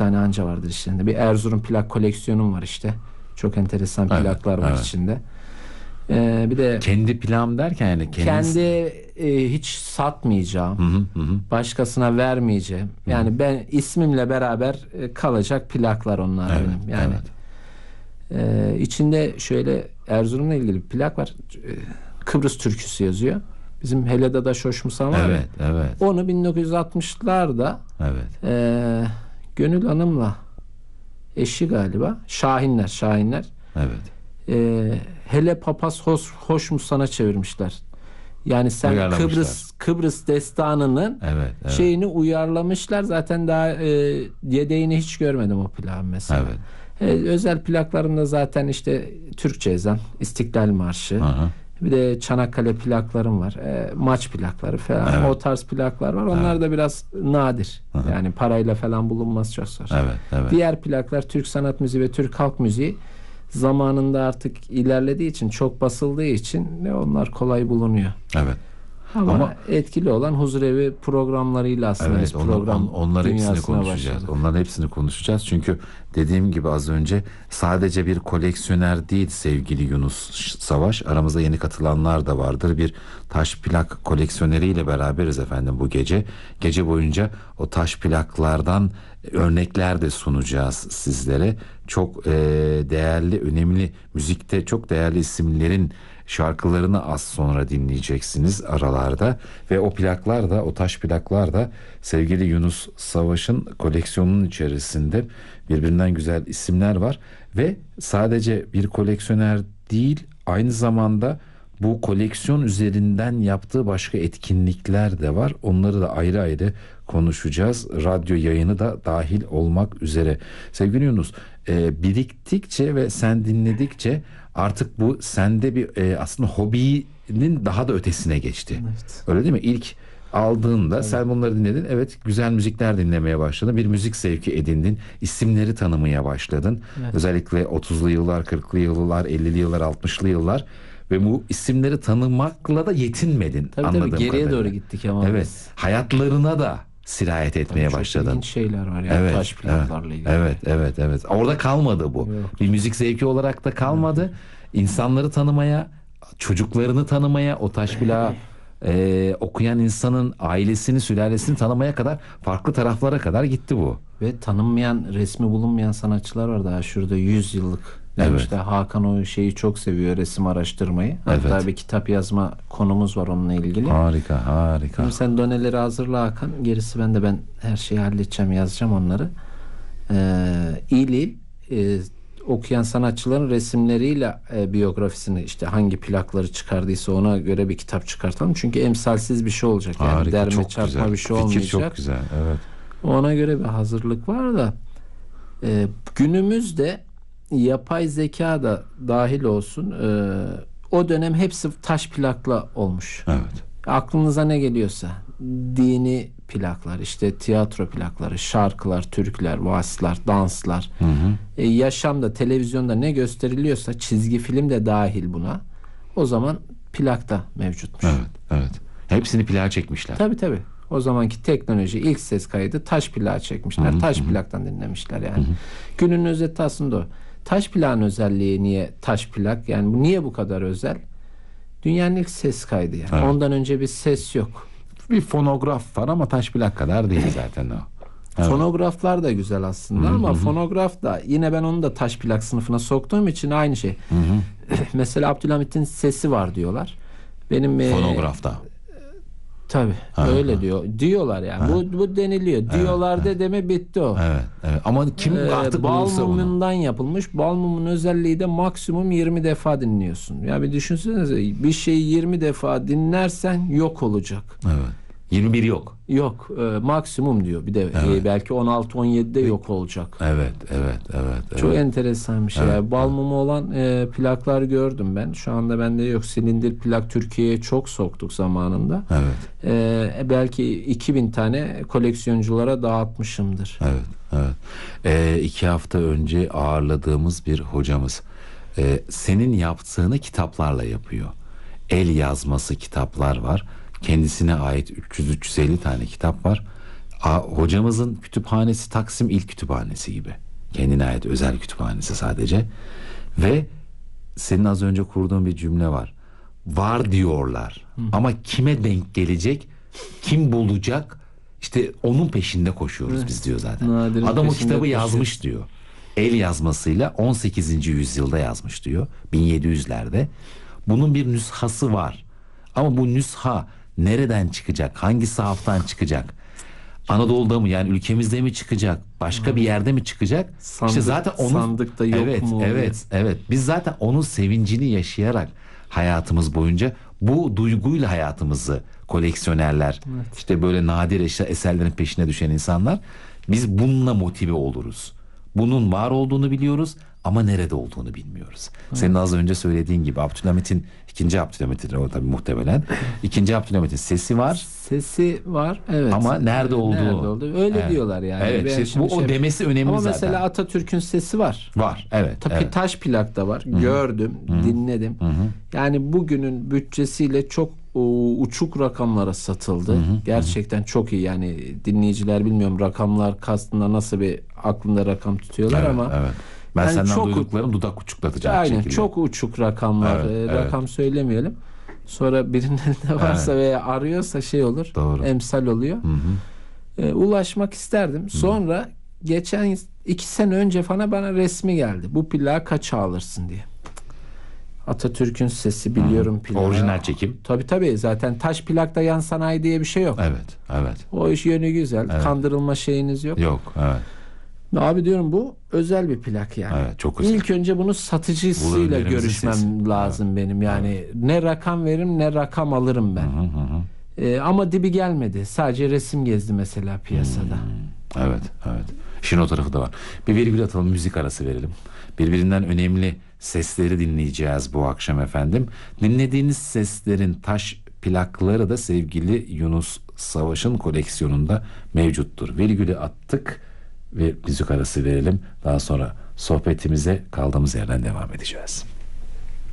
tane anca vardır içlerinde. Bir Erzurum plak koleksiyonum var işte. Çok enteresan plaklar var içinde. Bir de kendi plağım derken yani kendi hiç satmayacağım, başkasına vermeyeceğim. Yani ben ismimle beraber kalacak plaklar onlar benim. Yani içinde şöyle Erzurum'la ilgili bir plak var. Kıbrıs türküsü yazıyor. Bizim Hele Dadaş Hoş Musa var ya. Onu 1960'larda Gönül Hanım'la eşi galiba Şahinler. Hele Papaz Hoş Musa'na çevirmişler. Yani sen Kıbrıs destanının şeyini uyarlamışlar. Zaten daha yedeğini hiç görmedim o plağın mesela. Özel plaklarımda zaten işte Türkçe ezan, İstiklal Marşı. Bir de Çanakkale plaklarım var. Maç plakları falan. O tarz plaklar var. Onlar da biraz nadir. Yani parayla falan bulunması çok zor. Diğer plaklar Türk sanat müziği ve Türk halk müziği zamanında artık ilerlediği için, çok basıldığı için onlar kolay bulunuyor. Ama etkili olan huzurevi programlarıyla aslında biz onların hepsini konuşacağız. Onların hepsini konuşacağız. Çünkü dediğim gibi az önce sadece bir koleksiyoner değil sevgili Yunus Savaş. Aramızda yeni katılanlar da vardır. Bir taş plak koleksiyoneriyle beraberiz efendim bu gece. Gece boyunca o taş plaklardan örnekler de sunacağız sizlere. Çok değerli, önemli müzikte çok değerli isimlerin şarkılarını az sonra dinleyeceksiniz aralarda ve o plaklar da, o taş plaklar da sevgili Yunus Savaş'ın koleksiyonunun içerisinde birbirinden güzel isimler var ve sadece bir koleksiyoner değil, aynı zamanda bu koleksiyon üzerinden yaptığı başka etkinlikler de var. Onları da ayrı ayrı konuşacağız. Radyo yayını da dahil olmak üzere. Sevgili Yunus, biriktikçe ve sen dinledikçe artık bu sende bir aslında hobinin daha da ötesine geçti. Öyle değil mi? İlk aldığında sen bunları dinledin. Evet, güzel müzikler dinlemeye başladın. Bir müzik zevki edindin. İsimleri tanımaya başladın. Özellikle 30'lu yıllar, 40'lı yıllar, 50'li yıllar, 60'lı yıllar ve bu isimleri tanımakla da yetinmedin. Tabii geriye doğru gittik ama. Hayatlarına da sirayet etmeye başladın. Çok ilginç şeyler var ya taş plaklarla ilgili. Evet. Orada kalmadı bu. Yok. Bir müzik zevki olarak da kalmadı. İnsanları tanımaya, çocuklarını tanımaya, o taş plağı okuyan insanın ailesini, sülalesini tanımaya kadar farklı taraflara kadar gitti bu. Ve tanınmayan, resmi bulunmayan sanatçılar var daha şurada 100 yıllık. İşte Hakan o şeyi çok seviyor, resim araştırmayı. Hatta bir kitap yazma konumuz var onunla ilgili. Harika. Şimdi sen doneleri hazırla Hakan. Gerisi ben her şeyi halledeceğim, yazacağım onları. İl okuyan sanatçıların resimleriyle biyografisini işte hangi plakları çıkardıysa ona göre bir kitap çıkartalım. Çünkü emsalsiz bir şey olacak. Yani derme çarpma güzel. Bir şey olmayacak. Fikir çok güzel. Ona göre bir hazırlık var da günümüzde yapay zeka da dahil olsun. O dönem hepsi taş plakla olmuş. Aklınıza ne geliyorsa dini plaklar, işte tiyatro plakları, şarkılar, türküler, vasılar, danslar, yaşamda, televizyonda ne gösteriliyorsa çizgi film de dahil buna. O zaman plakta mevcutmuş. Hepsini plağa çekmişler. Tabii. O zamanki teknoloji, ilk ses kaydı taş plağa çekmişler. Taş plaktan dinlemişler yani. Günün özeti aslında o. Taş plağın özelliği niye taş plak? Yani bu niye bu kadar özel? Dünyanın ilk ses kaydı yani. Ondan önce bir ses yok. Bir fonograf var ama taş plak kadar değil zaten o. Fonograflar da güzel aslında ama fonograf da yine ben onu da taş plak sınıfına soktuğum için aynı şey. Mesela Abdülhamit'in sesi var diyorlar. Benim fonografta. Tabii öyle diyorlar yani. Bu deniliyor. Diyorlar deme bitti o. Ama kim artık bal mumundan yapılmış. Bal mumun özelliği de maksimum 20 defa dinliyorsun. Ya bir düşünsenize, bir şeyi 20 defa dinlersen yok olacak. 21 yok. Yok. Maksimum diyor. Bir de belki 16-17'de yok olacak. Evet. Çok enteresan bir şey. Bal mumu olan plaklar gördüm ben. Şu anda bende yok. Silindir plak Türkiye'ye çok soktuk zamanında. Belki 2000 tane koleksiyonculara dağıtmışımdır. 2 hafta önce ağırladığımız bir hocamız senin yaptığını kitaplarla yapıyor. El yazması kitaplar var. Kendisine ait 300-350 tane kitap var. Hocamızın kütüphanesi Taksim İl Kütüphanesi gibi. Kendine ait özel kütüphanesi sadece. Ve senin az önce kurduğun bir cümle var. Var diyorlar. Ama kime denk gelecek? Kim bulacak? İşte onun peşinde koşuyoruz biz diyor zaten. Adam o kitabı yazmış diyor. El yazmasıyla 18. yüzyılda yazmış diyor. 1700'lerde. Bunun bir nüshası var. Ama bu nüsha nereden çıkacak? Hangi sahaftan çıkacak? Anadolu'da mı, yani ülkemizde mi çıkacak? Başka bir yerde mi çıkacak? İşte zaten onun sandıkta yok mu? Evet. Biz zaten onun sevincini yaşayarak hayatımız boyunca bu duyguyla hayatımızı koleksiyonerler, işte böyle nadir eserlerin peşine düşen insanlar, biz bununla motive oluruz. Bunun var olduğunu biliyoruz ama nerede olduğunu bilmiyoruz. Senin az önce söylediğin gibi Abdülhamit'in, ikinci Abdülhamit'in o tabii muhtemelen. İkinci Abdülhamit'in sesi var. Sesi var, evet. Ama nerede olduğu. Öyle diyorlar yani. Evet, o demesi önemli ama zaten. Ama mesela Atatürk'ün sesi var. Var, evet. Taş plakta var. Hı-hı. Gördüm, dinledim. Hı-hı. Yani bugünün bütçesiyle çok uçuk rakamlara satıldı. Hı-hı. Gerçekten çok iyi. Yani dinleyiciler bilmiyorum rakamlar kastında nasıl bir aklında rakam tutuyorlar ama. Evet. Ben yani senden duyduklarım dudak uçuklatacak aynen, şekilde. Çok uçuk rakamlar. Rakam söylemeyelim. Sonra birinin elinde varsa veya arıyorsa şey olur. Doğru. Emsal oluyor. Ulaşmak isterdim. Sonra geçen 2 sene önce falan bana resmi geldi. Bu plağı kaça alırsın diye. Atatürk'ün sesi biliyorum plağı. Orijinal çekim. Tabii. Zaten taş plakta yan sanayi diye bir şey yok. Evet. O iş yönü güzel. Evet. Kandırılma şeyiniz yok. Yok, evet. Abi diyorum bu özel bir plak yani. Evet, çok özel. İlk önce bunu satıcısıyla görüşmem lazım benim. Yani ne rakam veririm ne rakam alırım ben. Ama dibi gelmedi. Sadece resim gezdi mesela piyasada. Evet. İşin o tarafı da var. Bir virgül atalım, müzik arası verelim. Birbirinden önemli sesleri dinleyeceğiz bu akşam efendim. Dinlediğiniz seslerin taş plakları da sevgili Yunus Savaş'ın koleksiyonunda mevcuttur. Virgülü attık ve müzik arası verelim. Daha sonra sohbetimize kaldığımız yerden devam edeceğiz.